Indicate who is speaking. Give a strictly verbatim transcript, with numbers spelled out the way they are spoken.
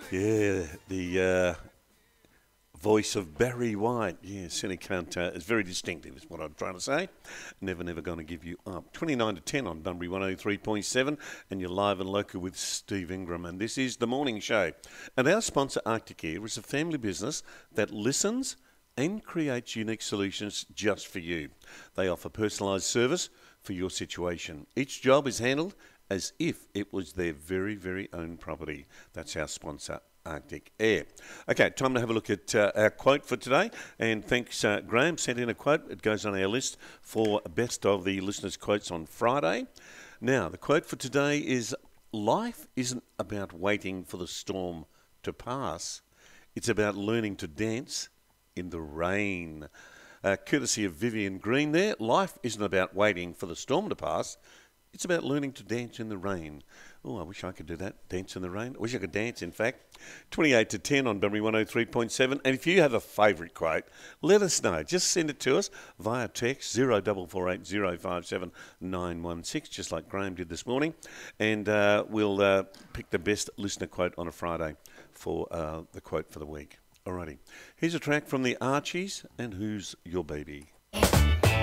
Speaker 1: Yeah, the uh, voice of Barry White. Yeah, Senny Cunt uh, is very distinctive, is what I'm trying to say. Never, never going to give you up. twenty-nine to ten on Bunbury one oh three point seven, and you're live and local with Steve Ingram. And this is The Morning Show. And our sponsor, Arctic Air, is a family business that listens and creates unique solutions just for you. They offer personalised service for your situation. Each job is handled as if it was their very, very own property. That's our sponsor, Arctic Air. Okay, time to have a look at uh, our quote for today. And thanks, uh, Graham sent in a quote. It goes on our list for best of the listeners' quotes on Friday. Now, the quote for today is, life isn't about waiting for the storm to pass. It's about learning to dance in the rain. Uh, courtesy of Vivian Green there. Life isn't about waiting for the storm to pass. It's about learning to dance in the rain. Oh, I wish I could do that. Dance in the rain. I wish I could dance, in fact. twenty-eight to ten on Bunbury one oh three point seven. And if you have a favourite quote, let us know. Just send it to us via text zero four four eight zero five seven nine one six, just like Graham did this morning. And uh, we'll uh, pick the best listener quote on a Friday for uh, the quote for the week. Alrighty. Here's a track from the Archies and Who's Your Baby?